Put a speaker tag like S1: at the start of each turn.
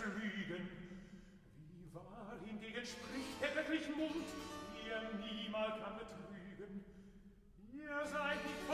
S1: pflügen. Wie wahr hingegen spricht der göttliche Mund, ihr niemals kann betrügen. Ihr seid nicht